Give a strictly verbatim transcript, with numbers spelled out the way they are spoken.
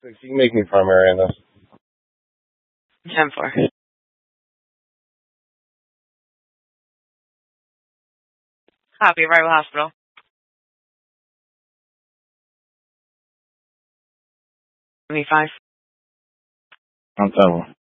You can make me primary in this. ten four. Copy, Rival Hospital. twenty-five. On seven.